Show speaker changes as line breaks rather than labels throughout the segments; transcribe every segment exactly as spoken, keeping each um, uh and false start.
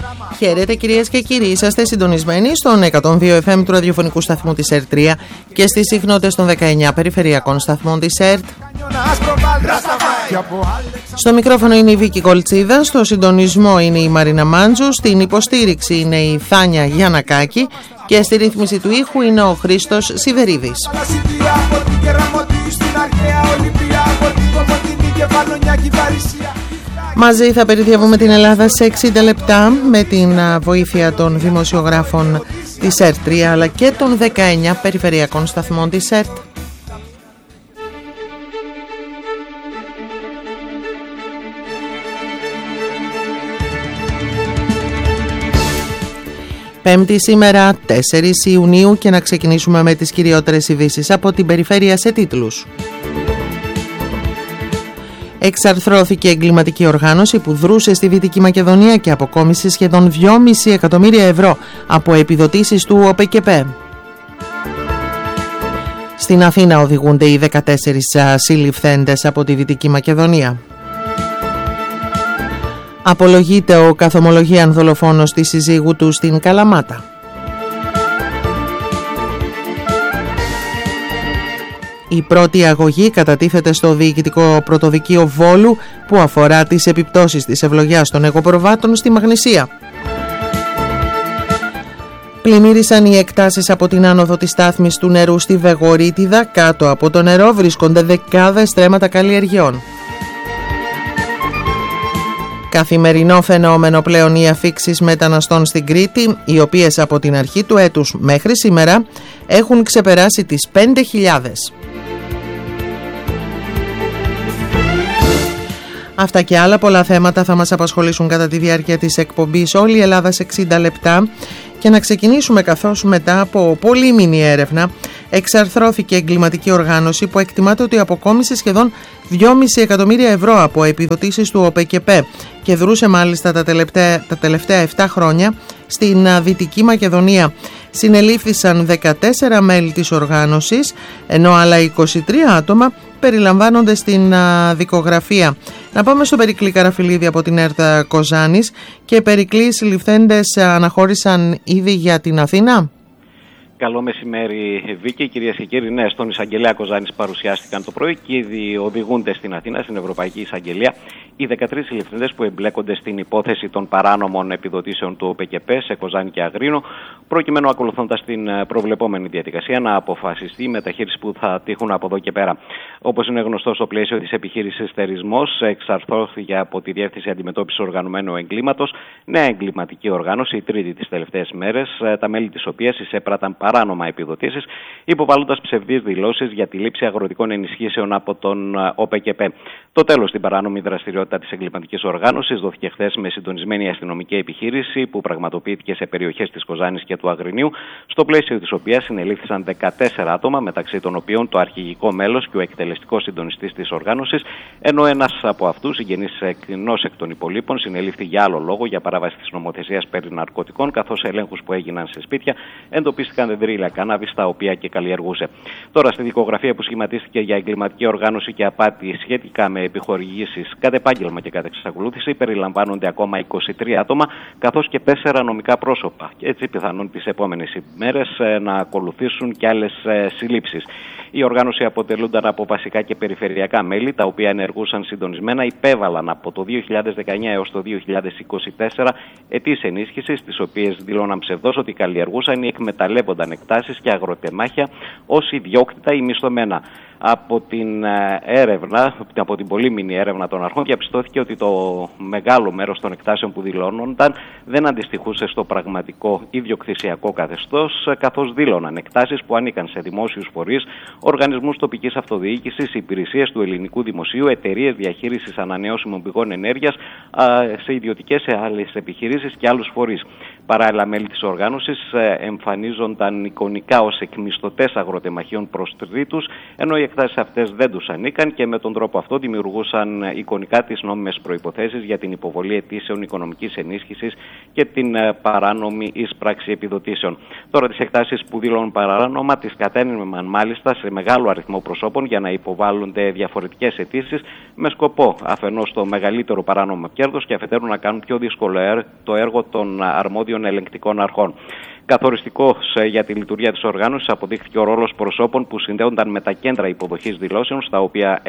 Χαίρετε κυρίες και κύριοι, είσαστε συντονισμένοι στον εκατόν δύο εφ εμ του ραδιοφωνικού σταθμού της ΕΡΤ τρία και στις συχνότητες των δεκαεννιά περιφερειακών σταθμών της ΕΡΤ. Στο μικρόφωνο είναι η Βίκη Κολτσίδα, στο συντονισμό είναι η Μαρίνα Μάντζου, στην υποστήριξη είναι η Θάνια Γιαννακάκη και στη ρύθμιση του ήχου είναι ο Χρήστος Σιδερίδης. Μαζί θα περιδιαβούμε την Ελλάδα σε εξήντα λεπτά με την βοήθεια των δημοσιογράφων της ΕΡΤ τρία αλλά και των δεκαεννιά περιφερειακών σταθμών της ΕΡΤ. Πέμπτη σήμερα, τέσσερις Ιουνίου, και να ξεκινήσουμε με τις κυριότερες ειδήσεις από την περιφέρεια σε τίτλους. Εξαρθρώθηκε εγκληματική οργάνωση που δρούσε στη Δυτική Μακεδονία και αποκόμισε σχεδόν δυόμισι εκατομμύρια ευρώ από επιδοτήσεις του ΟΠΕΚΕΠΕ. Στην Αθήνα οδηγούνται οι δεκατέσσερις συλληφθέντες από τη Δυτική Μακεδονία. Απολογείται ο καθομολογίαν δολοφόνος της συζύγου του στην Καλαμάτα. Η πρώτη αγωγή κατατίθεται στο Διοικητικό Πρωτοδικείο Βόλου που αφορά τις επιπτώσεις της ευλογιάς των εγωπροβάτων στη Μαγνησία. Πλημμύρισαν οι εκτάσεις από την άνοδο της στάθμης του νερού στη Βεγορίτιδα. Κάτω από το νερό βρίσκονται δεκάδες στρέμματα καλλιεργειών. Καθημερινό φαινόμενο πλέον οι αφίξεις μεταναστών στην Κρήτη, οι οποίες από την αρχή του έτους μέχρι σήμερα έχουν ξεπεράσει τις πέντε χιλιάδες. Αυτά και άλλα πολλά θέματα θα μας απασχολήσουν κατά τη διάρκεια της εκπομπής Όλη η Ελλάδα σε εξήντα λεπτά. Και να ξεκινήσουμε καθώς μετά από πολύμηνη έρευνα εξαρθρώθηκε εγκληματική οργάνωση που εκτιμάται ότι αποκόμισε σχεδόν δυόμισι εκατομμύρια ευρώ από επιδοτήσεις του ΟΠΕΚΕΠΕ και δρούσε μάλιστα τα τελευταία, τα τελευταία επτά χρόνια στην Δυτική Μακεδονία. Συνελήφθησαν δεκατέσσερα μέλη της οργάνωσης, ενώ άλλα είκοσι τρία άτομα περιλαμβάνονται στην α, δικογραφία. Να πάμε στο Περικλή Καραφιλίδη από την ΕΡΤ Κοζάνης. Και Περικλή, οι συλληφθέντες αναχώρησαν ήδη για την Αθήνα.
Καλό μεσημέρι, Βίκη. Κυρίες και κύριοι, ναι, στον Εισαγγελέα Κοζάνης παρουσιάστηκαν το πρωί και ήδη οδηγούνται στην Αθήνα, στην Ευρωπαϊκή Εισαγγελία, οι δεκατρείς συλληφθέντες που εμπλέκονται στην υπόθεση των παράνομων επιδοτήσεων του ΟΠΕΚΕΠΕ σε Κοζάνη και Αγρίνο, προκειμένου, ακολουθώντας την προβλεπόμενη διαδικασία, να αποφασιστεί η μεταχείριση που θα τύχουν από εδώ και πέρα. Όπως είναι γνωστό, στο πλαίσιο της επιχείρησης Θερισμός, εξαρθρώθηκε από τη Διεύθυνση Αντιμετώπισης Οργανωμένου Εγκλήματος νέα εγκληματική οργάνωση, η τρίτη τις τελευταίες μέρες, τα μέλη της οποίας εισέπραταν παράνομα επιδοτήσεις, υποβάλλοντας ψευδείς δηλώσεις για τη λήψη αγροτικών ενισχύσεων από τον ΟΠΕΚΕΠΕ. Το τέλος στην παράνομη δραστηριότητα της εγκληματικής οργάνωσης δόθηκε χθες με συντονισμένη αστυνομική επιχείρηση που πραγματοποιήθηκε σε περιοχές της Κοζάνης και του Αγρινίου, στο πλαίσιο της οποίας συνελήφθησαν δεκατέσσερα άτομα, μεταξύ των οποίων το αρχηγικό μέλος και ο εκτελεστικός συντονιστής της οργάνωσης, ενώ ένας από αυτούς, συγγενής ενός εκ των υπολείπων, συνελήφθη για άλλο λόγο, για παράβαση της νομοθεσίας περί ναρκωτικών, καθώς ελέγχους που έγιναν σε σπίτια εντοπίστηκαν δεντρίλια κάναβης τα οποία και καλλιεργούσε. Τώρα, στη δικογραφία που σχηματίστηκε για εγκληματική οργάνωση και απάτη σχετικά με επιχορηγήσεις κατ' επάγγελμα και κατ' εξακολούθηση, περιλαμβάνονται ακόμα είκοσι τρία άτομα, καθώς και τέσσερα νομικά πρόσωπα. Και έτσι, πιθανόν τις επόμενες ημέρες να ακολουθήσουν και άλλες συλλήψεις. Η οργάνωση αποτελούνταν από βασικά και περιφερειακά μέλη, τα οποία ενεργούσαν συντονισμένα, υπέβαλαν από το δύο χιλιάδες δεκαεννιά έως το δύο χιλιάδες είκοσι τέσσερα αιτήσεις ενίσχυσης, τις οποίες δηλώναν ψευδώς ότι καλλιεργούσαν ή εκμεταλλεύονταν εκτάσεις και αγροτεμάχια ως ιδιόκτητα ή μισθωμένα. Από την έρευνα, από την πολύμηνη έρευνα των αρχών, διαπιστώθηκε ότι το μεγάλο μέρος των εκτάσεων που δηλώνονταν δεν αντιστοιχούσε στο πραγματικό ιδιοκτησιακό καθεστώς, καθώς δήλωναν εκτάσεις που ανήκαν σε δημόσιους φορείς, οργανισμούς τοπικής αυτοδιοίκησης, υπηρεσίες του ελληνικού δημοσίου, εταιρείες διαχείρισης ανανεώσιμων πηγών ενέργειας, σε ιδιωτικές, σε άλλες επιχειρήσεις και άλλους φορείς. Παράλληλα, μέλη της οργάνωσης εμφανίζονταν εικονικά ως εκμισθωτές αγροτεμαχίων προς τρίτους, ενώ οι εκτάσεις αυτές δεν τους ανήκαν και με τον τρόπο αυτό δημιουργούσαν εικονικά τις νόμιμες προϋποθέσεις για την υποβολή αιτήσεων οικονομικής ενίσχυσης και την παράνομη εισπράξη επιδοτήσεων. Τώρα, τις εκτάσεις που δήλωναν παράνομα τις κατένυμαν μάλιστα σε μεγάλο αριθμό προσώπων για να υποβάλλονται διαφορετικές αιτήσεις με σκοπό αφενός το μεγαλύτερο παράνομο κέρδος και αφετέρου να κάνουν πιο δύσκολο το έργο των αρμόδιων ελεγκτικών αρχών. Καθοριστικός για τη λειτουργία της οργάνωσης αποδείχθηκε ο ρόλος προσώπων που συνδέονταν με τα κέντρα υποδοχής δηλώσεων, στα οποία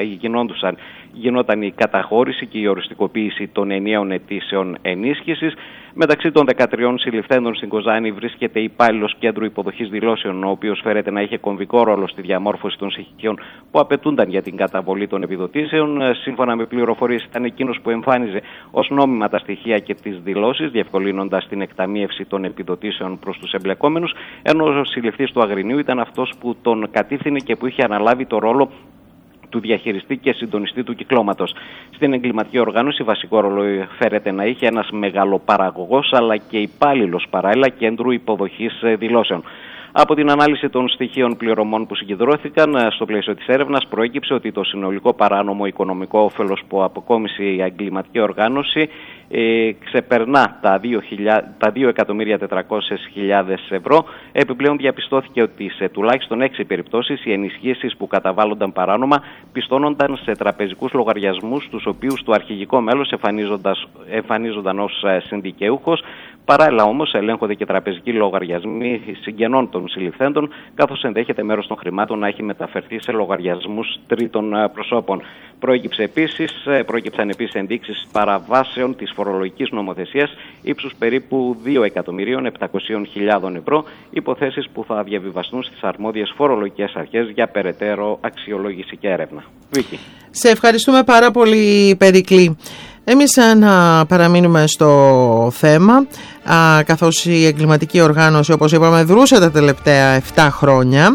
γινόταν η καταχώρηση και η οριστικοποίηση των ενιαίων αιτήσεων ενίσχυσης. Μεταξύ των δεκατριών συλληφθέντων στην Κοζάνη βρίσκεται υπάλληλος κέντρου υποδοχής δηλώσεων, ο οποίος φέρεται να είχε κομβικό ρόλο στη διαμόρφωση των στοιχείων που απαιτούνταν για την καταβολή των επιδοτήσεων. Σύμφωνα με πληροφορίες, ήταν εκείνος που εμφάνιζε ως νόμιμα τα στοιχεία και τις δηλώσεις, διευκολύνοντας την εκταμείευση των επιδοτήσεων προς τους εμπλεκόμενους, ενώ ο συλληφθής του Αγρινίου ήταν αυτός που τον κατήφθηνε και που είχε αναλάβει το ρόλο του διαχειριστή και συντονιστή του κυκλώματος. Στην εγκληματική οργάνωση βασικό ρόλο φέρεται να είχε ένας μεγαλοπαραγωγός αλλά και υπάλληλος παράλληλα κέντρου υποδοχής δηλώσεων. Από την ανάλυση των στοιχείων πληρωμών που συγκεντρώθηκαν στο πλαίσιο της έρευνας, προέκυψε ότι το συνολικό παράνομο οικονομικό όφελος που αποκόμισε η εγκληματική οργάνωση ε, ξεπερνά τα δύο εκατομμύρια τετρακόσιες χιλιάδες ευρώ. Επιπλέον διαπιστώθηκε ότι σε τουλάχιστον έξι περιπτώσεις οι ενισχύσεις που καταβάλλονταν παράνομα πιστώνονταν σε τραπεζικούς λογαριασμούς, τους οποίους το αρχηγικό μέλος εμφανίζονταν ως συνδικαιούχος. Παράλληλα όμως ελέγχονται και τραπεζικοί λογαριασμοί συγγενών των συλληφθέντων, καθώς ενδέχεται μέρος των χρημάτων να έχει μεταφερθεί σε λογαριασμούς τρίτων προσώπων. Προέκυψε επίσης, προέκυψαν επίσης ενδείξεις παραβάσεων της φορολογικής νομοθεσίας ύψους περίπου δύο εκατομμυρίων επτακόσιες χιλιάδες ευρώ, υποθέσεις που θα διαβιβαστούν στις αρμόδιες φορολογικές αρχές για περαιτέρω αξιολόγηση και έρευνα. Βίκη.
Σε ευχαριστούμε πάρα πολύ, Περικλή. Εμείς να παραμείνουμε στο θέμα, α, καθώς η εγκληματική οργάνωση, όπως είπαμε, δρούσε τα τελευταία επτά χρόνια.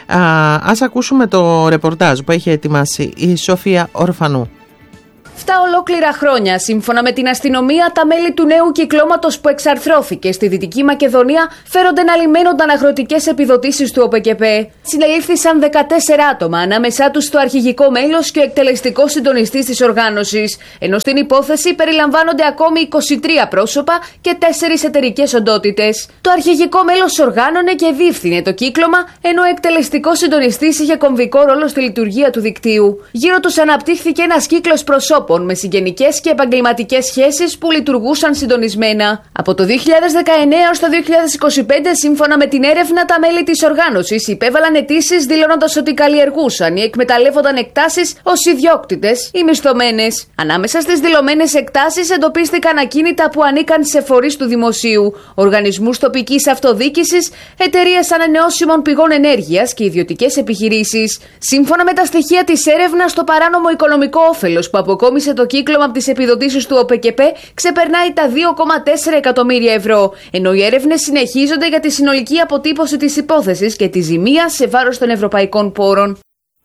Α, ας ακούσουμε το ρεπορτάζ που έχει ετοιμάσει η Σοφία Ορφανού.
Εφτά ολόκληρα χρόνια, σύμφωνα με την αστυνομία, τα μέλη του νέου κυκλώματος που εξαρθρώθηκε στη Δυτική Μακεδονία φέρονται να λιμένονταν αγροτικές επιδοτήσεις του ΟΠΕΚΕΠ. Συνελήφθησαν δεκατέσσερα άτομα, ανάμεσά τους το αρχηγικό μέλος και ο εκτελεστικός συντονιστής της οργάνωσης. Ενώ στην υπόθεση περιλαμβάνονται ακόμη είκοσι τρία πρόσωπα και τέσσερις εταιρικές οντότητες. Το αρχηγικό μέλος οργάνωνε και διεύθυνε το κύκλωμα, ενώ ο εκτελεστικός συντονιστής είχε κομβικό ρόλο στη λειτουργία του δικτύου. Γύρω τους αναπτύχθηκε ένας κύκλος προσώπων με συγγενικές και επαγγελματικές σχέσεις που λειτουργούσαν συντονισμένα. Από το δύο χιλιάδες δεκαεννέα έως το δύο χιλιάδες είκοσι πέντε, σύμφωνα με την έρευνα, τα μέλη της οργάνωσης υπέβαλαν αιτήσεις δηλώνοντας ότι καλλιεργούσαν ή εκμεταλλεύονταν εκτάσεις ως ιδιόκτητες ή μισθωμένες. Ανάμεσα στις δηλωμένες εκτάσεις εντοπίστηκαν ακίνητα που ανήκαν σε φορείς του δημοσίου, οργανισμούς τοπικής αυτοδιοίκησης, εταιρείες ανανεώσιμων πηγών ενέργειας και ιδιωτικές επιχειρήσεις. Σύμφωνα με τα στοιχεία της έρευνας, το παράνομο οικονομικό όφελος που αποκόμισε το κύκλωμα από τις επιδοτήσεις του ΟΠΕΚΕΠ ξεπερνάει τα δύο κόμμα τέσσερα εκατομμύρια ευρώ, ενώ οι έρευνες συνεχίζονται για τη συνολική αποτύπωση της υπόθεσης και τη ζημία σε βάρος των ευρωπαϊκών πόρων.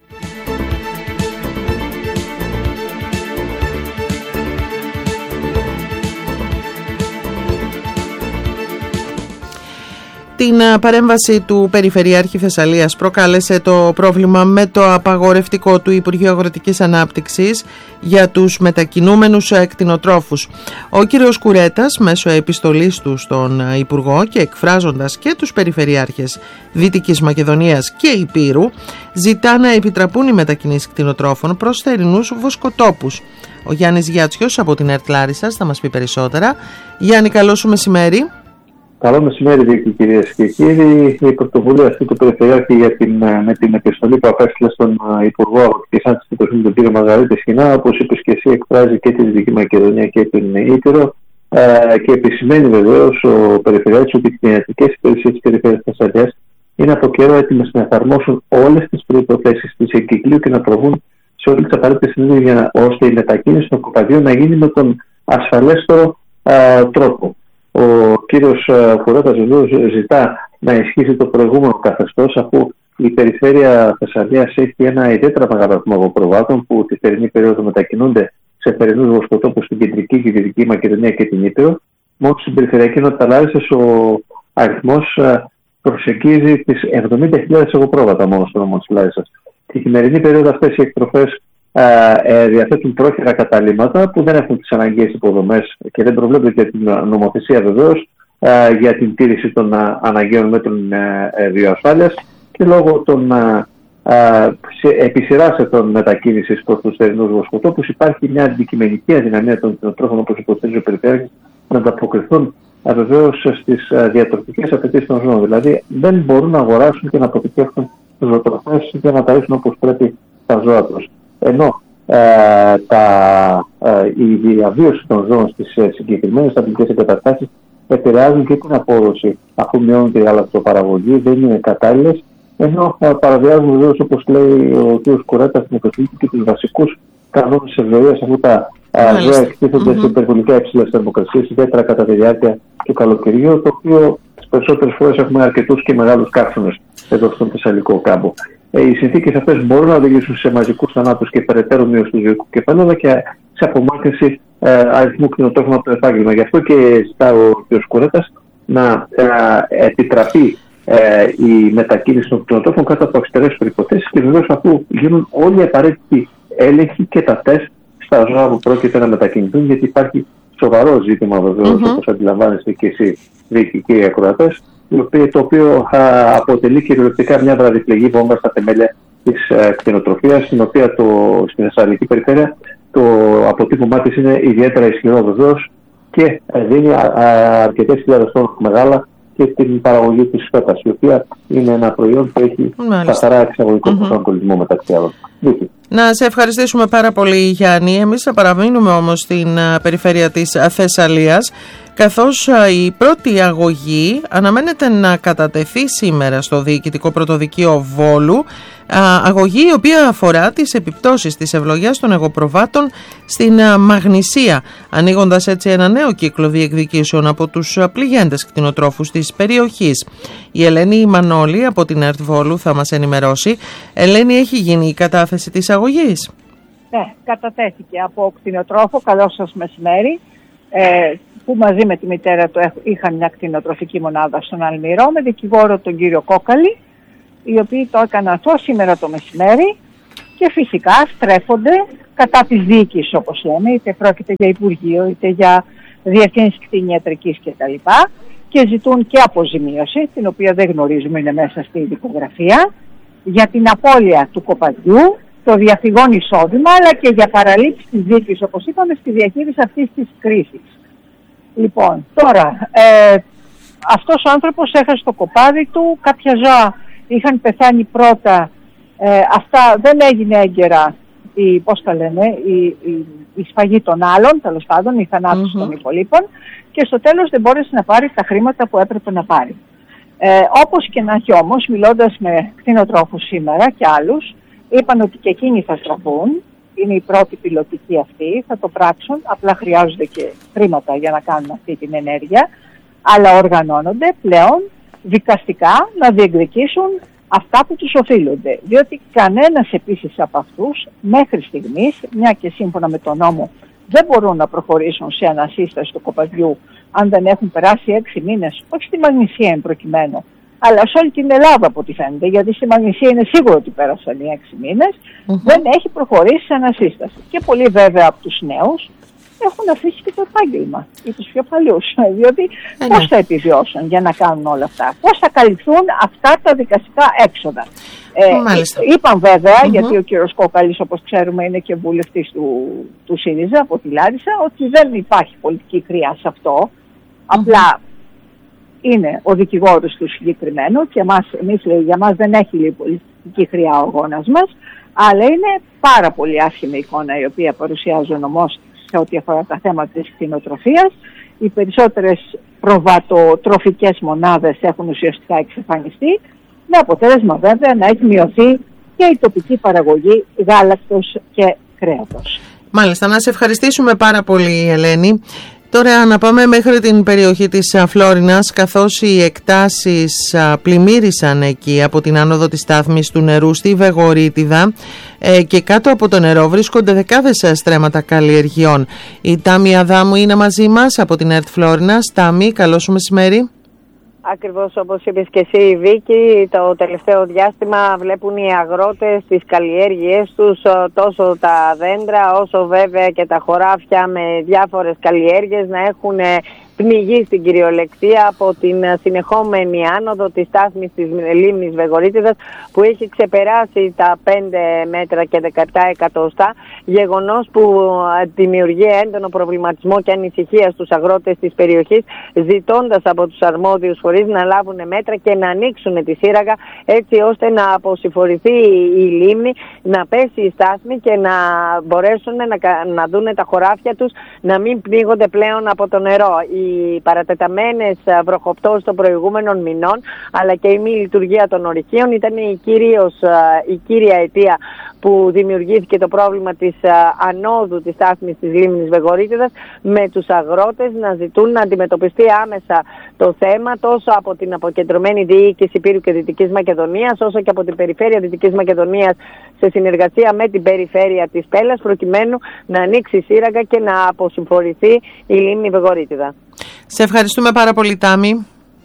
Την παρέμβαση του Περιφερειάρχη Θεσσαλίας προκάλεσε το πρόβλημα με το απαγορευτικό του Υπουργείου Αγροτικής Ανάπτυξης για τους μετακινούμενους κτηνοτρόφους. Ο κύριος Κουρέτας, μέσω επιστολής του στον Υπουργό και εκφράζοντας και τους Περιφερειάρχες Δυτικής Μακεδονίας και Ηπείρου, ζητά να επιτραπούν οι μετακινήσεις κτηνοτρόφων προς θερινούς βοσκοτόπους. Ο Γιάννης Γιάτσιος από την ΕΡΤ Λάρισσας θα μας πει περισσότερα. Γιάννη, καλό σου μεσημέρι.
Καλό μεσημέρι, Βίκη, κυρίες και κύριοι. Η πρωτοβουλία αυτή του Περιφερειάρχη για την, με την επιστολή που απέστειλε στον Υπουργό Αγροτικής Ανάπτυξης, τον κύριο Μαργαρίτη Σχοινά, όπως είπες και εσύ, εκφράζει και τη Δυτική Μακεδονία και την Ήπειρο ε, και επισημαίνει βεβαίως ο Περιφερειάρχης ότι οι κτηνιατρικές υπηρεσίες της Περιφέρειας Θεσσαλίας είναι από καιρό έτοιμες να εφαρμόσουν όλες τις προϋποθέσεις της εγκυκλίου και να προβούν σε όλες τις απαραίτητες συνέδριες ώστε η μετακίνηση των κοπαδιών να γίνει με τον ασφαλέστερο ε, τρόπο. Ο κύριος Κουρέτας βεβαίως ζητά να ισχύσει το προηγούμενο καθεστώς, αφού η Περιφέρεια Θεσσαλίας έχει ένα ιδιαίτερα μεγάλο αριθμό αγροπροβάτων που τη θερινή περίοδο μετακινούνται σε θερινούς βοσκοτόπους στην Κεντρική και Δυτική Μακεδονία και την Ήπειρο. Μόνο στην Περιφερειακή Ενότητα Λάρισσας ο αριθμός προσεγγίζει τις εβδομήντα χιλιάδες αγροπρόβατα μόνο στο νομό της Λάρισσας. Τη χειμερινή περίοδο αυτές οι εκτροφές Ε, διαθέτουν πρόχειρα καταλύματα που δεν έχουν τις αναγκαίες υποδομές και δεν προβλέπεται για την νομοθεσία βεβαίως ε, για την τήρηση των ε, αναγκαίων μέτρων ε, βιοασφάλειας και λόγω των ε, επί σειράς ετών μετακίνησης προς τους θερινούς βοσκοτόπους υπάρχει μια αντικειμενική αδυναμία των κτηνοτρόφων, όπως υποστηρίζει ο Περιφέρειας, να ανταποκριθούν βεβαίως στις διατροφικές απαιτήσεις των ζώων. Δηλαδή δεν μπορούν να αγοράσουν και να αποθηκεύουν τους ζωοτροφές και να ταΐσουν όπως πρέπει τα ζώα τους. Ενώ ε, τα, ε, η διαβίωση των ζώων στις ε, συγκεκριμένες στατικές εγκαταστάσεις επηρεάζουν και την απόδοση, αφού μειώνεται η γαλακτοπαραγωγή, δεν είναι κατάλληλες, ενώ ε, παραβιάζουν βεβαίως, όπως λέει ο κ. Κουράτας, στην υποσχέση και τους βασικούς κανόνες ευζοίας, αφού τα ε, ζώα εκτίθενται mm-hmm. σε υπερβολικά υψηλές θερμοκρασίες, ιδιαίτερα κατά τη διάρκεια του καλοκαιριού, το οποίο τις περισσότερες φορές έχουμε αρκετούς και μεγάλους καύσονες εδώ στον Θεσσαλικό κάμπο. Οι συνθήκες αυτές μπορούν να οδηγήσουν σε μαζικούς θανάτους και περαιτέρω μείωση του ζωικού κεφάλαιου, αλλά και σε απομάκρυνση ε, αριθμού κτηνοτρόφων από το επάγγελμα. Γι' αυτό και ζητά ο κ. Κουρέτας να ε, επιτραπεί ε, η μετακίνηση των κτηνοτρόφων κάτω από αυστηρές προϋποθέσεις και βεβαίως αφού γίνουν όλοι οι απαραίτητοι έλεγχοι και τα τεστ στα ζώα που πρόκειται να μετακινηθούν, γιατί υπάρχει σοβαρό ζήτημα βεβαίως, mm-hmm. όπως αντιλαμβάνεστε και εσείς, Βίκη και οι ακροατές, το οποίο α, αποτελεί κυριολεκτικά μια βραδιφλεγή βόμβα στα θεμέλια της ε, κτηνοτροφίας, στην οποία το, στην Θεσσαλική Περιφέρεια το αποτύπωμά της είναι ιδιαίτερα ισχυρό βεβαίως και ε, δίνει α, α, αρκετές χιλιάδες τόνους μεγάλα και την παραγωγή της φέτας, η οποία είναι ένα προϊόν που έχει καθαρά εξαγωγικό mm-hmm. προσανατολισμό μεταξύ άλλων.
Να σε ευχαριστήσουμε πάρα πολύ, Γιάννη. Εμείς θα παραμείνουμε όμως στην uh, περιφέρεια της uh, Θεσσαλίας, καθώς uh, η πρώτη αγωγή αναμένεται να κατατεθεί σήμερα στο Διοικητικό Πρωτοδικείο Βόλου, uh, αγωγή η οποία αφορά τις επιπτώσεις της ευλογίας των εγωπροβάτων στην uh, Μαγνησία, ανοίγοντας έτσι ένα νέο κύκλο διεκδικήσεων από τους uh, πληγέντες κτηνοτρόφους της περιοχής. Η Ελένη Μανώλη από την ΕΡΤ Βόλου θα μας ενημερώσει. Ελένη, έχει γίνει η κατάθεση της αγωγής?
Ναι, κατατέθηκε από κτηνοτρόφο, καλό σας μεσημέρι, ε, που μαζί με τη μητέρα του είχαν μια κτηνοτροφική μονάδα στον Αλμυρό με δικηγόρο τον κύριο Κόκαλη, οι οποίοι το έκαναν αυτό σήμερα το μεσημέρι και φυσικά στρέφονται κατά της διοίκησης, όπως λέμε, είτε πρόκειται για Υπουργείο είτε για Διευθύνση Κτηνιατρικής κτλ. Και ζητούν και αποζημίωση, την οποία δεν γνωρίζουμε, είναι μέσα στη δικογραφία, για την απώλεια του κοπαδιού, το διαφυγόν εισόδημα, αλλά και για παραλήψη της δίκης, όπως είπαμε, στη διαχείριση αυτής της κρίσης. Λοιπόν, τώρα, ε, αυτός ο άνθρωπος έχασε το κοπάδι του, κάποια ζώα είχαν πεθάνει πρώτα, ε, αυτά δεν έγινε έγκαιρα, η, πώς τα λένε, η, η, η σφαγή των άλλων, τέλος πάντων, η θανάτωση mm-hmm. των υπολείπων, και στο τέλος δεν μπόρεσε να πάρει τα χρήματα που έπρεπε να πάρει. Ε, όπως και να έχει όμως, μιλώντας με κτηνοτρόφους σήμερα και άλλους, είπαν ότι και εκείνοι θα στραφούν, είναι η πρώτη πιλωτική αυτή, θα το πράξουν, απλά χρειάζονται και χρήματα για να κάνουν αυτή την ενέργεια, αλλά οργανώνονται πλέον δικαστικά να διεκδικήσουν αυτά που τους οφείλονται. Διότι κανένας επίσης από αυτούς μέχρι στιγμής, μια και σύμφωνα με τον νόμο, δεν μπορούν να προχωρήσουν σε ανασύσταση του κοπαδιού αν δεν έχουν περάσει έξι μήνες, όχι στη Μαγνησία εν προκειμένου, αλλά σε όλη την Ελλάδα από ό,τι φαίνεται, γιατί στη Μαγνησία είναι σίγουρο ότι πέρασαν οι έξι μήνες, mm-hmm. δεν έχει προχωρήσει σε ανασύσταση. Και πολλοί βέβαια από τους νέους έχουν αφήσει και το επάγγελμα, ή τους πιο παλιούς, διότι mm-hmm. πώς θα επιβιώσουν για να κάνουν όλα αυτά, πώς θα καλυφθούν αυτά τα δικαστικά έξοδα. Ε, είπαν βέβαια, mm-hmm. γιατί ο κύριος Κόκαλης, όπως ξέρουμε, είναι και βουλευτής του, του ΣΥΡΙΖΑ από τη Λάρισα, ότι δεν υπάρχει πολιτική χρειά σε αυτό, mm-hmm. απλά είναι ο δικηγόρος του συγκεκριμένου και εμάς, εμείς λέει, για μας δεν έχει λέει, πολιτική χρειά ο αγώνας μας, αλλά είναι πάρα πολύ άσχημη εικόνα η οποία παρουσιάζει ο νομός σε ό,τι αφορά τα θέματα της κτηνοτροφίας. Οι περισσότερες προβατοτροφικές μονάδες έχουν ουσιαστικά εξαφανιστεί, με αποτέλεσμα βέβαια να έχει μειωθεί και η τοπική παραγωγή γάλακτος και κρέατος.
Μάλιστα, να σε ευχαριστήσουμε πάρα πολύ, Ελένη. Τώρα να πάμε μέχρι την περιοχή της Φλόρινας, καθώς οι εκτάσεις πλημμύρισαν εκεί από την άνοδο της στάθμης του νερού στη Βεγορίτιδα ε, και κάτω από το νερό βρίσκονται δεκάδες στρέμματα καλλιεργειών. Η Τάμη Αδάμου είναι μαζί μας από την ΕΡΤ Φλόρινας. Τάμη, καλό σου μεσημέρι.
Ακριβώς όπως είπες και εσύ, Βίκη, το τελευταίο διάστημα βλέπουν οι αγρότες τις καλλιέργειές τους, τόσο τα δέντρα όσο βέβαια και τα χωράφια με διάφορες καλλιέργειες να έχουν πνιγεί στην κυριολεξία από την συνεχόμενη άνοδο της στάθμης της λίμνης Βεγορίτιδας, που έχει ξεπεράσει τα πέντε μέτρα και δεκαεπτά εκατοστά, γεγονός που δημιουργεί έντονο προβληματισμό και ανησυχία στους αγρότες της περιοχής, ζητώντας από τους αρμόδιους φορείς να λάβουν μέτρα και να ανοίξουν τη σύραγγα, έτσι ώστε να αποσυφορηθεί η λίμνη, να πέσει η στάθμη και να μπορέσουν να, να δουν τα χωράφια τους να μην πνίγονται πλέον από το νερό. Οι παρατεταμένες βροχοπτώσεις των προηγούμενων μηνών, αλλά και η μη λειτουργία των ορυχείων ήταν η, κυρίως, η κύρια αιτία που δημιουργήθηκε το πρόβλημα της ανόδου της στάθμης της λίμνης Βεγορίτιδας, με τους αγρότες να ζητούν να αντιμετωπιστεί άμεσα το θέμα τόσο από την αποκεντρωμένη διοίκηση Υπήρου και Δυτικής Μακεδονίας, όσο και από την Περιφέρεια Δυτικής Μακεδονίας σε συνεργασία με την Περιφέρεια της Πέλλας, προκειμένου να ανοίξει η σύραγγα και να αποσυμφορηθεί η λίμνη Βεγορίτιδα.
Σε ευχαριστούμε πάρα πολύ, Τάμι.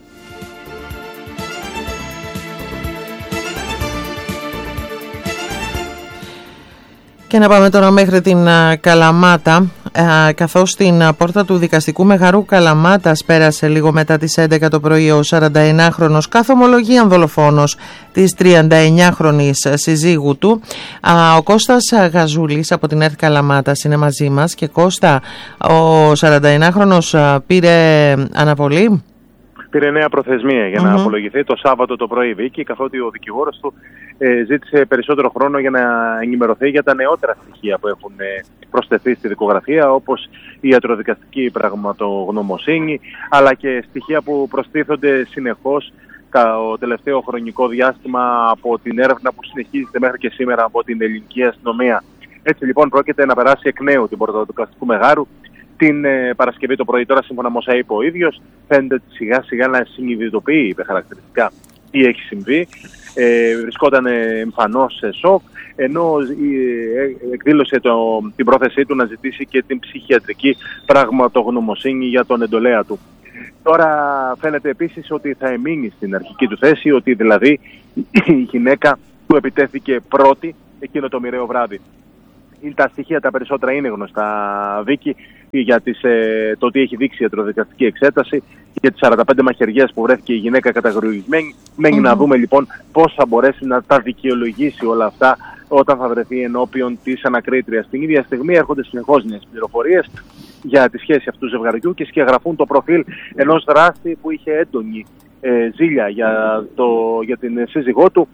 Και να πάμε τώρα μέχρι την α, Καλαμάτα, α, καθώς στην α, πόρτα του δικαστικού Μεγαρού Καλαμάτας πέρασε λίγο μετά τις έντεκα το πρωί ο σαρανταεννάχρονος καθομολογίαν δολοφόνος της τριανταεννιάχρονης συζύγου του. Α, ο Κώστας Γαζούλης από την ΕΡΤ Καλαμάτας είναι μαζί μας. Και Κώστα, ο σαρανταεννάχρονος πήρε αναβολή.
Πήρε νέα προθεσμία για να mm-hmm. απολογηθεί το Σάββατο το πρωί, Βίκη, καθότι ο δικηγόρος του ε, ζήτησε περισσότερο χρόνο για να ενημερωθεί για τα νεότερα στοιχεία που έχουν ε, προσθεθεί στη δικογραφία, όπως η ιατροδικαστική πραγματογνωμοσύνη, αλλά και στοιχεία που προστίθονται συνεχώς το τελευταίο χρονικό διάστημα από την έρευνα που συνεχίζεται μέχρι και σήμερα από την ελληνική αστυνομία. Έτσι λοιπόν πρόκειται να περάσει εκ νέου την πόρτα του δικαστικού Μεγάρου την ε, Παρασκευή το πρωί. Τώρα, σύμφωνα με όσα είπε ο ίδιος, φαίνεται ότι σιγά σιγά να συνειδητοποιεί, είπε χαρακτηριστικά, τι έχει συμβεί. Ε, βρισκόταν ε, εμφανώς σε σοκ, ενώ ε, εκδήλωσε το, την πρόθεσή του να ζητήσει και την ψυχιατρική πραγματογνωμοσύνη για τον εντολέα του. Τώρα φαίνεται επίσης ότι θα εμείνει στην αρχική του θέση, ότι δηλαδή η γυναίκα του επιτέθηκε πρώτη εκείνο το μοιραίο βράδυ. Τα στοιχεία τα περισσότερα είναι γνωστά, Βίκη, για τις, ε, το τι έχει δείξει η ιατροδικαστική εξέταση, για τις σαράντα πέντε μαχαιριές που βρέθηκε η γυναίκα καταγρουισμένη. Μένει mm-hmm. να δούμε λοιπόν πώς θα μπορέσει να τα δικαιολογήσει όλα αυτά όταν θα βρεθεί ενώπιον της ανακρίτριας. Την ίδια στιγμή έρχονται συνεχώς νέες πληροφορίες για τη σχέση αυτού του ζευγαριού και σκιαγραφούν το προφίλ ενός δράστη που είχε έντονη ε, ζήλια για, το, για την σύζυγό του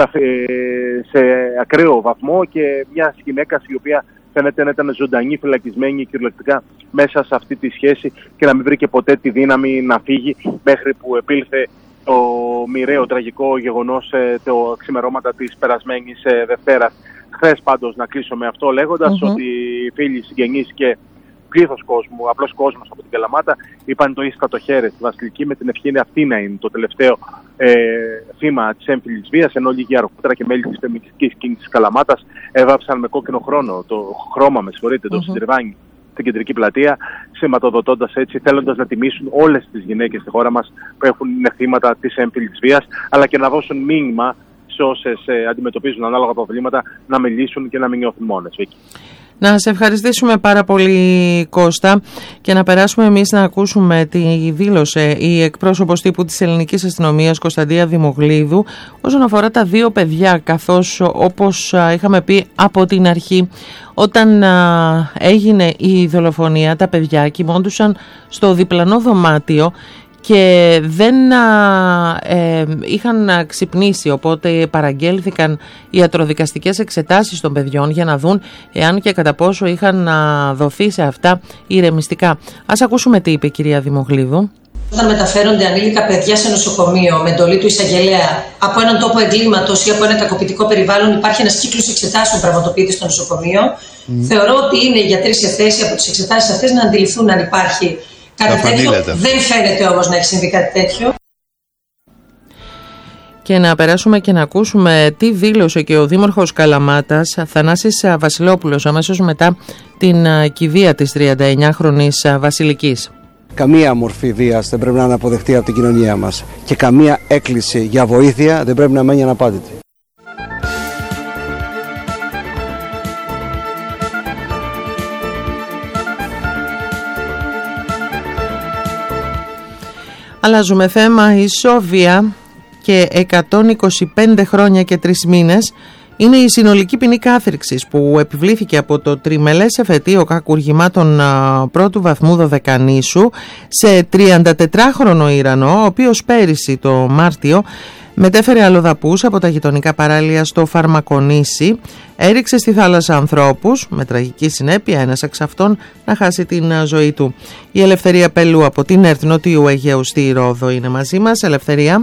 σε ακραίο βαθμό, και μια γυναίκα η οποία φαίνεται να ήταν ζωντανή, φυλακισμένη κυριολεκτικά μέσα σε αυτή τη σχέση και να μην βρήκε ποτέ τη δύναμη να φύγει, μέχρι που επήλθε το μοιραίο τραγικό γεγονός το ξημερώματα της περασμένης Δευτέρας. Χθες πάντως, να κλείσω με αυτό λέγοντας mm-hmm. ότι οι φίλοι, συγγενείς και πλήθος κόσμου, απλός κόσμος από την Καλαμάτα, είπαν το ίστα το χέρι στη Βασιλική, με την ευχή αυτή να είναι το τελευταίο ε, θύμα της έμφυλης βίας, ενώ λίγοι αργότερα και μέλη της φεμινιστικής κίνησης Καλαμάτας έβαψαν με κόκκινο χρόνο, το χρώμα, με συγχωρείτε, το mm-hmm. συντριβάνι στην κεντρική πλατεία, σηματοδοτώντας έτσι, θέλοντας να τιμήσουν όλες τις γυναίκες στη χώρα μας που έχουν είναι θύματα της έμφυλης βίας, αλλά και να δώσουν μήνυμα σε όσες ε, αντιμετωπίζουν ανάλογα προβλήματα να μιλήσουν και να μην νιώθουν μόνες. Βίκη.
Να σε ευχαριστήσουμε πάρα πολύ, Κώστα, και να περάσουμε εμείς να ακούσουμε τη δήλωσε η εκπρόσωπος τύπου της ελληνικής αστυνομίας, Κωνσταντία Δημογλίδου, όσον αφορά τα δύο παιδιά, καθώς όπως είχαμε πει από την αρχή, όταν έγινε η δολοφονία, τα παιδιά κοιμόντουσαν στο διπλανό δωμάτιο και δεν α, ε, είχαν ξυπνήσει, οπότε παραγγέλθηκαν οι ιατροδικαστικές εξετάσεις των παιδιών για να δουν εάν και κατά πόσο είχαν α, δοθεί σε αυτά ηρεμιστικά. Ας ακούσουμε τι είπε η κυρία Δημογλίδου.
Όταν μεταφέρονται ανήλικα παιδιά σε νοσοκομείο με εντολή του εισαγγελέα από έναν τόπο εγκλήματος ή από ένα κακοποιητικό περιβάλλον, υπάρχει ένας κύκλος εξετάσεων που πραγματοποιείται στο νοσοκομείο. Mm. Θεωρώ ότι είναι οι γιατροί σε θέση από τις εξετάσεις αυτές να αντιληφθούν αν υπάρχει κάτι τέτοιο. Δεν φαίνεται όμως να έχει συμβεί κάτι τέτοιο.
Και να περάσουμε και να ακούσουμε τι δήλωσε και ο Δήμαρχος Καλαμάτας, Θανάσης Βασιλόπουλος, αμέσως μετά την κηδεία της τριανταεννιάχρονης Βασιλικής.
Καμία μορφή βίας δεν πρέπει να είναι αποδεκτή από την κοινωνία μας και καμία έκκληση για βοήθεια δεν πρέπει να μένει αναπάντητη.
Αλλάζουμε θέμα. Η Σόβια και εκατόν είκοσι πέντε χρόνια και τρεις μήνες είναι η συνολική ποινή κάθριξης που επιβλήθηκε από το τριμελές εφετείο κακουργημάτων πρώτου βαθμού Δωδεκανήσου σε τριαντατετράχρονο Ιρανό, ο οποίος πέρυσι το Μάρτιο μετέφερε αλλοδαπούς από τα γειτονικά παράλια στο Φαρμακονήσι, έριξε στη θάλασσα ανθρώπους, με τραγική συνέπεια ένας εξ αυτών να χάσει την ζωή του. Η Ελευθερία Πελού από την ΕΡΤ Νοτιού Αιγαίου στη Ρόδο είναι μαζί μας. Ελευθερία.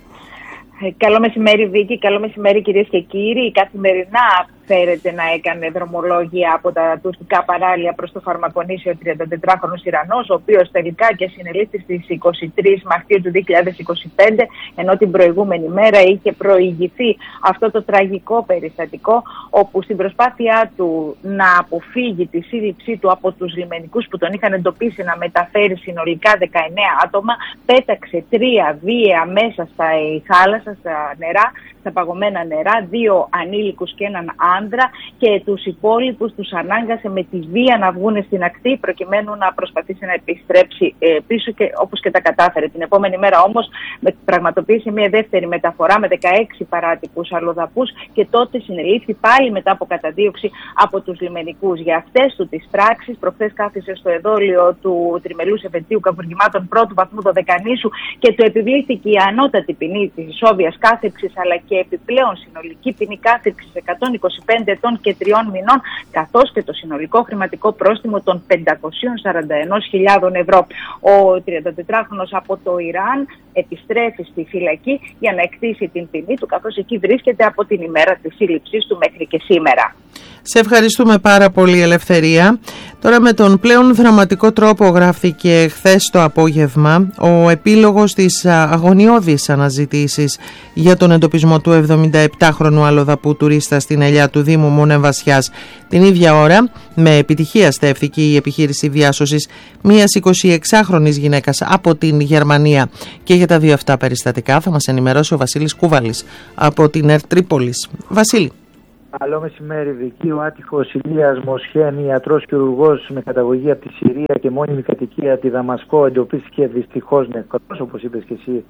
Καλό μεσημέρι Βίκη, καλό μεσημέρι κυρίες και κύριοι. Καθημερινά φέρεται να έκανε δρομολόγια από τα τουρκικά παράλια προς το Φαρμακονήσι ο τριαντατετράχρονος Ιρανός, ο οποίος τελικά και συνελήφθη στις είκοσι τρεις Μαρτίου του δύο χιλιάδες είκοσι πέντε, ενώ την προηγούμενη μέρα είχε προηγηθεί αυτό το τραγικό περιστατικό, όπου στην προσπάθειά του να αποφύγει τη σύλληψή του από τους λιμενικούς που τον είχαν εντοπίσει να μεταφέρει συνολικά δεκαεννέα άτομα, πέταξε τρία βία μέσα στα θάλασσα, στα νερά, στα παγωμένα νερά, δύο ανήλικους και έναν άντρα, και τους υπόλοιπους τους ανάγκασε με τη βία να βγουν στην ακτή προκειμένου να προσπαθήσει να επιστρέψει ε, πίσω, και όπως και τα κατάφερε. Την επόμενη μέρα όμως με, πραγματοποίησε μια δεύτερη μεταφορά με δεκαέξι παράτυπους αλλοδαπούς και τότε συνελήφθη πάλι μετά από καταδίωξη από τους λιμενικούς. Για αυτές του τις πράξεις προχθές κάθισε στο εδόλιο του τριμελούς εφετείου κακουργημάτων πρώτου βαθμού Δωδεκανήσου και του επιβλήθηκε η ανώτατη ποινή της ισόβιας κάθριξης, αλλά και επιπλέον συνολική ποινή κάθριξης εκατόν είκοσι πέντε ετών και τριών μηνών, καθώς και το συνολικό χρηματικό πρόστιμο των πεντακόσιες σαράντα ένα χιλιάδες ευρώ. Ο τριαντατετράχρονος από το Ιράν επιστρέφει στη φυλακή για να εκτίσει την ποινή του, καθώς εκεί βρίσκεται από την ημέρα της σύλληψής του μέχρι και σήμερα.
Σε ευχαριστούμε πάρα πολύ, Ελευθερία. Τώρα με τον πλέον δραματικό τρόπο γράφτηκε χθες το απόγευμα ο επίλογος της αγωνιώδης αναζητήσης για τον εντοπισμό του εβδομηνταεπτάχρονου αλλοδαπού τουρίστα στην ελιά του Δήμου Μονεμβασιάς. Την ίδια ώρα με επιτυχία στέφθηκε η επιχείρηση διάσωσης μιας εικοσιεξάχρονης γυναίκας από την Γερμανία. Και για τα δύο αυτά περιστατικά θα μας ενημερώσει ο Βασίλης Κούβαλης από την ΕΡΤ Τρίπολης. Βασίλη.
Καλό μεσημέρι, Βική. Ο άτυχος Ηλίας Μοσχέν, ιατρός χειρουργός με καταγωγή από τη Συρία και μόνιμη κατοικία από τη Δαμασκό, εντοπίστηκε δυστυχώς νεκρός, όπως είπες και εσύ.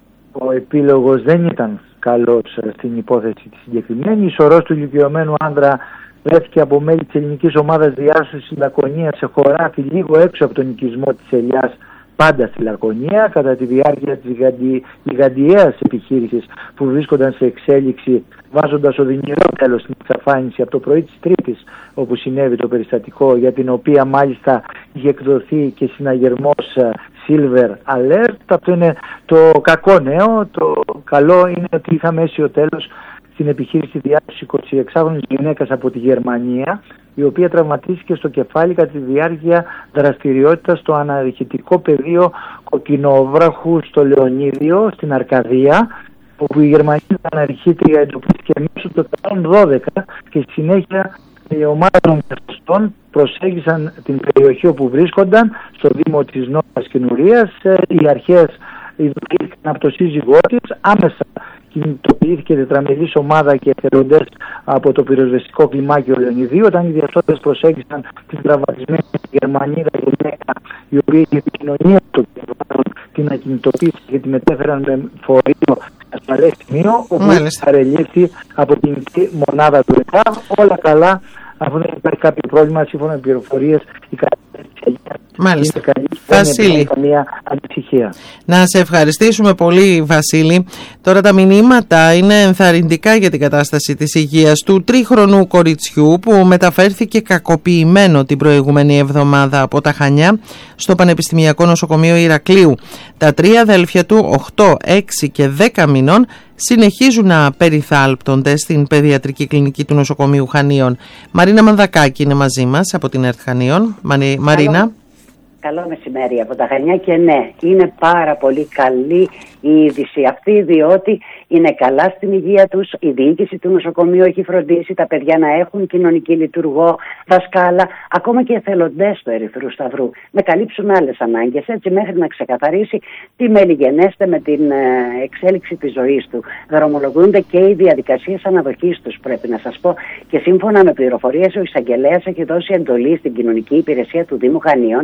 Ο επίλογος δεν ήταν καλός στην υπόθεση τη συγκεκριμένη. Η σωρός του ηλικιωμένου άντρα βρέθηκε από μέλη της ελληνικής ομάδας διάσωσης στη Λακωνία σε χωράφι λίγο έξω από τον οικισμό της Ελιάς, πάντα στη Λακωνία, κατά τη διάρκεια της γιγαντι... γιγαντιαίας επιχείρησης που βρίσκονταν σε εξέλιξη, βάζοντας οδυνηρό τέλος στην εξαφάνιση από το πρωί της Τρίτης, όπου συνέβη το περιστατικό, για την οποία μάλιστα είχε εκδοθεί και συναγερμός Silver Alert. Αυτό είναι το κακό νέο. Το καλό είναι ότι είχαμε αίσιο τέλος στην επιχείρηση διάσωσης εικοσιεξάχρονης γυναίκας από τη Γερμανία, η οποία τραυματίστηκε στο κεφάλι κατά τη διάρκεια δραστηριότητας στο αναρριχητικό πεδίο Κοκκινόβραχου στο Λεωνίδιο, στην Αρκαδία, όπου η Γερμανία αναρριχήτρια εντοπίστηκε μέσω του εκατόν δώδεκα και στη συνέχεια η ομάδα των διασωστών προσέγγισαν την περιοχή όπου βρίσκονταν, στο Δήμο της Νότιας Κινουρίας. Οι αρχές ειδοποιήθηκαν από το σύζυγό της, άμεσα κινητοποιήθηκε τετραμελής ομάδα και εθελοντές από το πυροσβεστικό κλιμάκιο Λεωνιδίου. Όταν οι διασώστες προσέγγισαν την τραυματισμένη Γερμανίδα γυναίκα, η οποία είχε επικοινωνία στο περιβάλλον, την ακινητοποίηση και τη μετέφεραν με φορείο σε ασφαλές σημείο, όπου παρελήφθη από την μονάδα του ΕΚΑ. Όλα καλά, αφού δεν υπάρχει κάποιο πρόβλημα, σύμφωνα με πληροφορίες, η κατάσταση
Μάλιστα.
καλή.
Βασίλη,
καμία ανησυχία.
Να σε ευχαριστήσουμε πολύ, Βασίλη. Τώρα τα μηνύματα είναι ενθαρρυντικά για την κατάσταση της υγείας του τρίχρονου κοριτσιού που μεταφέρθηκε κακοποιημένο την προηγούμενη εβδομάδα από τα Χανιά στο Πανεπιστημιακό Νοσοκομείο Ηρακλείου. Τα τρία αδέλφια του, οκτώ, έξι και δέκα μηνών, συνεχίζουν να περιθάλπτονται στην παιδιατρική κλινική του νοσοκομείου Χανίων. Μαρίνα Μανδακάκη είναι μαζί μας από την ΕΡΤ Χανίων. Μαρι... Μαρίνα.
Καλό μεσημέρι από τα Χανιά, και ναι, είναι πάρα πολύ καλή η είδηση αυτή, διότι είναι καλά στην υγεία τους, η διοίκηση του νοσοκομείου έχει φροντίσει τα παιδιά να έχουν κοινωνική λειτουργό, δασκάλα, ακόμα και εθελοντές του Ερυθρού Σταυρού, να καλύψουν άλλες ανάγκες, έτσι μέχρι να ξεκαθαρίσει τι μελιγενέστε με την εξέλιξη της ζωής του. Δρομολογούνται και οι διαδικασίες αναδοχής τους, πρέπει να σας πω, και σύμφωνα με πληροφορίες ο εισαγγελέας έχει δώσει εντολή στην κοινωνική υπηρεσία του Δήμου Χανίων να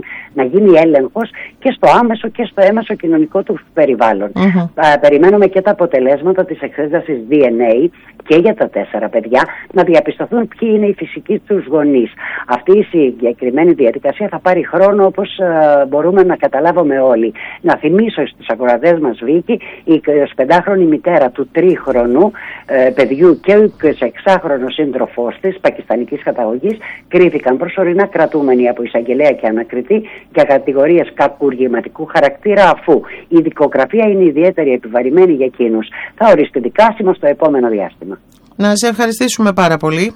γίνει έλεγχος και στο άμεσο και στο έμεσο κοινωνικό του περιβάλλον.
Mm-hmm.
Α, περιμένουμε και τα αποτελέσματα της εξέτασης ντι εν έι και για τα τέσσερα παιδιά, να διαπιστωθούν ποιοι είναι οι φυσικοί τους γονείς. Αυτή η συγκεκριμένη διαδικασία θα πάρει χρόνο, όπως ε, μπορούμε να καταλάβουμε όλοι. Να θυμίσω στους ακροατές μας, Βίκη, η εικοσιπεντάχρονη μητέρα του τρίχρονου ε, παιδιού και ο εικοσιεξάχρονος σύντροφός της, πακιστανικής καταγωγής, κρίθηκαν προσωρινά κρατούμενοι από εισαγγελέα και ανακριτή για κατηγορίες κακουργηματικού χαρακτήρα, αφού η δικογραφία είναι ιδιαίτερη επιβαρημένη για εκείνους. Θα οριστεί δικάσιμο στο επόμενο διάστημα.
Να σε ευχαριστήσουμε πάρα πολύ.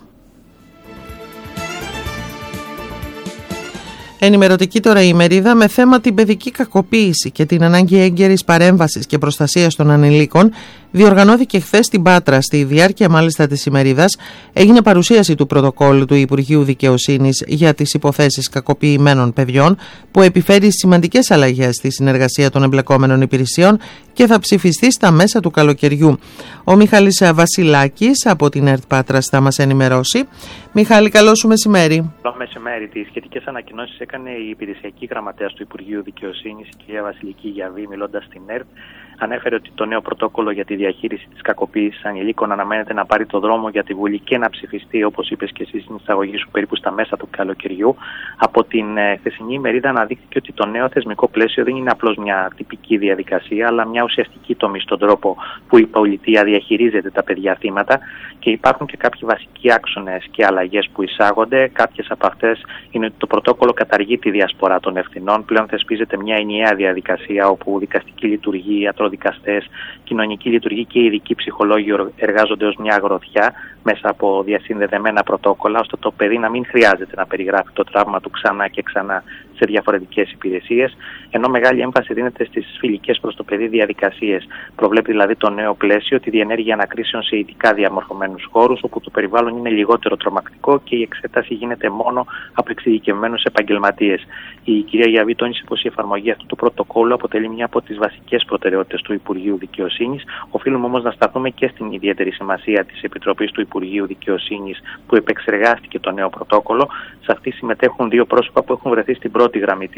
Ενημερωτική τώρα η ημερίδα με θέμα την παιδική κακοποίηση και την ανάγκη έγκαιρης παρέμβασης και προστασίας των ανηλίκων διοργανώθηκε χθες στην Πάτρα. Στη διάρκεια μάλιστα της ημερίδας έγινε παρουσίαση του πρωτοκόλλου του Υπουργείου Δικαιοσύνης για τις υποθέσεις κακοποιημένων παιδιών, που επιφέρει σημαντικές αλλαγές στη συνεργασία των εμπλεκόμενων υπηρεσιών και θα ψηφιστεί στα μέσα του καλοκαιριού. Ο Μιχάλης Βασιλάκης από την ΕΡΤ Πάτρας θα μας ενημερώσει. Μιχάλη, καλό σου μεσημέρι.
Καλό μεσημέρι. Τις σχετικές ανακοινώσεις έκανε η υπηρεσιακή γραμματέας του Υπουργείου Δικαιοσύνης, η κυρία Βασιλική Γιαβή, μιλώντας στην ΕΡΤ. Ανέφερε ότι το νέο πρωτόκολλο για τη διαχείριση της κακοποίησης ανηλίκων αναμένεται να πάρει το δρόμο για τη Βουλή και να ψηφιστεί, όπως είπες και εσύ στην εισαγωγή σου, περίπου στα μέσα του καλοκαιριού. Από την ε, χθεσινή ημερίδα αναδείχθηκε ότι το νέο θεσμικό πλαίσιο δεν είναι απλώς μια τυπική διαδικασία, αλλά μια ουσιαστική τομή στον τρόπο που η πολιτεία διαχειρίζεται τα παιδιά θύματα, και υπάρχουν και κάποιοι βασικοί άξονες και αλλαγές που εισάγονται. Κάποιες από αυτές είναι ότι το πρωτόκολλο καταργεί τη διασπορά των ευθυνών. Πλέον θεσπίζεται μια ενιαία διαδικασία όπου δικαστική λειτουργεί, ιατροδικαστές, κοινωνική λειτουργή και ειδικοί ψυχολόγοι εργάζονται ως μια αγροθιά μέσα από διασυνδεδεμένα πρωτόκολλα, ώστε το παιδί να μην χρειάζεται να περιγράφει το τραύμα του ξανά και ξανά σε διαφορετικές υπηρεσίες, ενώ μεγάλη έμφαση δίνεται στις φιλικές προς το παιδί διαδικασίες. Προβλέπει δηλαδή το νέο πλαίσιο τη διενέργεια ανακρίσεων σε ειδικά διαμορφωμένους χώρους, όπου το περιβάλλον είναι λιγότερο τρομακτικό και η εξέταση γίνεται μόνο από εξειδικευμένους επαγγελματίες. Η κυρία Γιαβή τόνισε πως η εφαρμογή αυτού του πρωτοκόλλου αποτελεί μια από τις βασικές προτεραιότητες του Υπουργείου Δικαιοσύνης. Οφείλουμε όμως να σταθούμε και στην ιδιαίτερη σημασία της Επιτροπής του Υπουργείου Δικαιοσύνης που επεξεργάστηκε το νέο πρωτόκολλο. Σε αυτή συμμετέχουν δύο πρόσωπα που έχουν βρεθεί στην πρώτη γραμμή